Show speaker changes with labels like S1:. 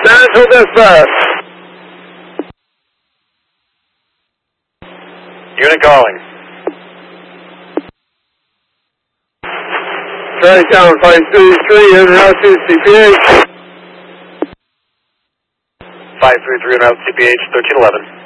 S1: Nashville dispatch.
S2: Unit calling.
S1: Tri-Town 533, en route to CPH.
S2: 533 en route CPH 1311.